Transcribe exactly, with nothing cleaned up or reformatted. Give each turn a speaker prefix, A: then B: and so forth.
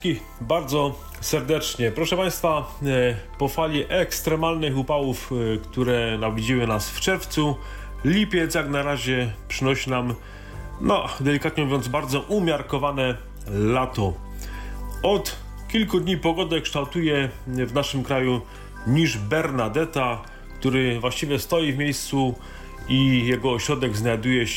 A: Bardzo serdecznie. Proszę Państwa, po fali ekstremalnych upałów, które nawiedziły nas w czerwcu, lipiec jak na razie przynosi nam, no delikatnie mówiąc, bardzo umiarkowane lato. Od kilku dni pogodę kształtuje w naszym kraju niż Bernadetta, który właściwie stoi w miejscu i jego ośrodek znajduje się